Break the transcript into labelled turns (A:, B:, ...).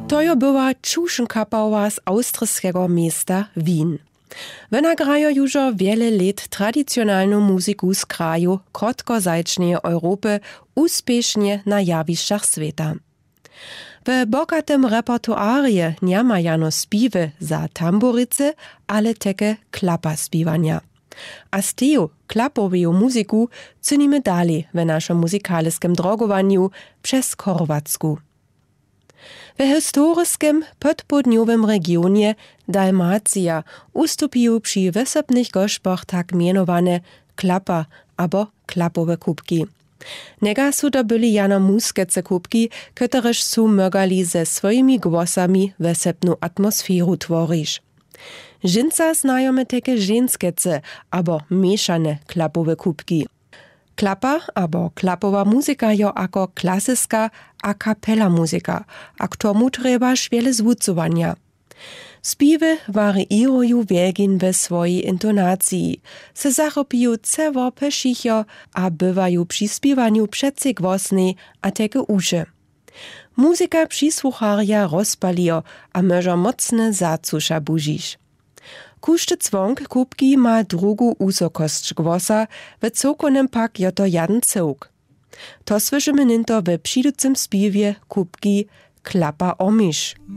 A: To była Čušenkapała z austrijskiego miasta Wien. Wena grajo jużo wiele lat tradycjonalną muzyku z kraju krótkozajcznej Europy uspiesznie na jawiszczach świata. W bogatym repertuarie nie ma jano śpiewy za tamburice, ale takie klapa śpiewania. A z teju klapowej muzyku cynimy dalej w naszym muzykalskim drogowaniu przez Chorwacku. W historyskim podpołudniowym regionie Dalmacja ustupiły przy wysepnych goszpach tak mianowane klapa albo klapowe kubki. Nega su to byli jano muskece kubki, któreż su mogali ze swoimi głosami wysepną atmosferu tworzyć. Żynca znajome takie ženskece albo mieszane klapowe kubki. Klapa albo klapowa muzyka jo ako klasyska a cappella muzyka, a k tomu trebaš wiele zwucowania. Śpiewy wariirują wielgin we swojej intonacji, se zachopiją ceło peszicho, a bywają przy śpiewaniu przece głosne a takie uszy. Muzyka przy słucharja rozpalijo, a może mocne zacuša bužiš. Kuszty dzwonk kubki ma drugą usokość głosa, w cokonem pak jo to jeden cyłk. To słyszymy ninto w przyducym śpiewie kubki klapa o mysz.